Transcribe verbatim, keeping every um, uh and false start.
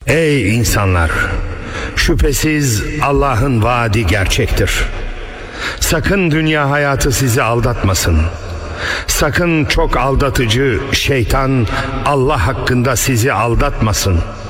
Ey insanlar! Şüphesiz Allah'ın vaadi gerçektir. Sakın dünya hayatı sizi aldatmasın. Sakın çok aldatıcı şeytan Allah hakkında sizi aldatmasın.